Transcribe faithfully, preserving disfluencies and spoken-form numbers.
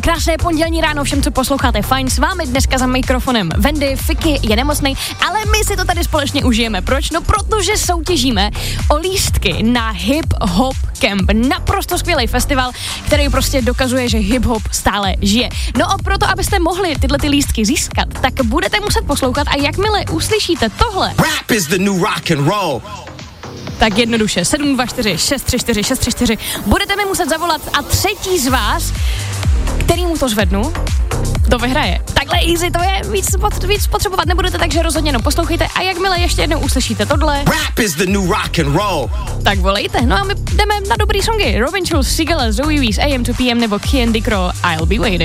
Krásné pondělní ráno všem, co posloucháte Fajn, s vámi dneska za mikrofonem Wendy, Fiky je nemocnej, ale my si to tady společně užijeme. Proč? No protože soutěžíme o lístky na Hip Hop Camp. Naprosto skvělý festival, který prostě dokazuje, že hip hop stále žije. No a proto, abyste mohli tyhle ty lístky získat, tak budete muset poslouchat a jakmile uslyšíte tohle, Rap is the new rock and roll. Tak jednoduše, sedm dva čtyři šest tři čtyři šest tři čtyři, budete mi muset zavolat a třetí z vás, kterýmu to zvednu, to vyhraje. Takhle easy, to je, víc, víc potřebovat nebudete, takže rozhodně jenom poslouchejte a jakmile ještě jednou uslyšíte tohle, Rap is the new rock and roll. Tak volejte. No a my jdeme na dobrý songy. Robin Schulz, Sigala, Zoe Wees, A M to P M nebo Candy Crow, I'll be waiting.